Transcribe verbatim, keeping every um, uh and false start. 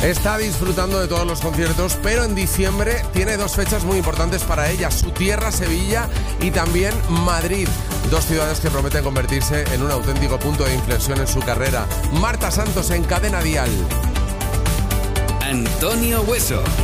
Está disfrutando de todos los conciertos, pero en diciembre tiene dos fechas muy importantes para ella: su tierra, Sevilla, y también Madrid. Dos ciudades que prometen convertirse en un auténtico punto de inflexión en su carrera. Marta Santos en Cadena Dial. Antonio Hueso.